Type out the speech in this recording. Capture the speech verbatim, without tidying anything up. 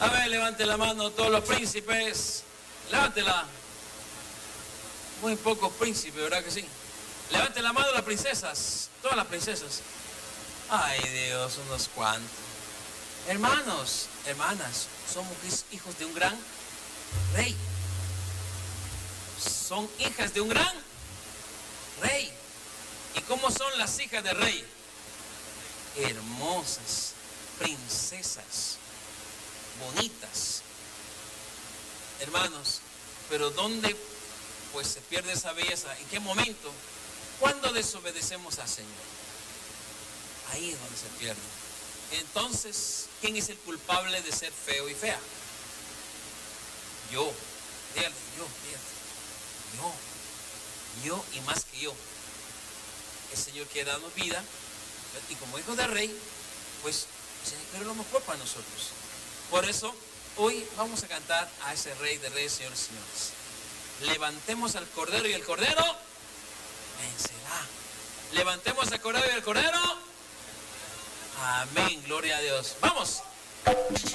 A ver, levante la mano todos los príncipes. Levántela. Muy pocos príncipes, ¿verdad que sí? Levante la mano las princesas. Todas las princesas. Ay, Dios, unos cuantos. Hermanos, hermanas, somos hijos de un gran rey. Son hijas de un gran rey. ¿Y cómo son las hijas del rey? Hermosas, princesas, bonitas. Hermanos, pero ¿dónde pues se pierde esa belleza? ¿En qué momento? Cuando desobedecemos al Señor. Ahí es donde se pierde. Entonces, ¿quién es el culpable de ser feo y fea? Yo. Dígale, yo, dígale. Yo. Yo y más que yo. El Señor quiere darnos vida. Y como hijos del rey, pues el Señor quiere lo mejor para nosotros. Por eso, hoy vamos a cantar a ese Rey de Reyes, Señores y Señores. Levantemos al Cordero y el Cordero vencerá. Levantemos al Cordero y el Cordero. Amén, gloria a Dios. ¡Vamos!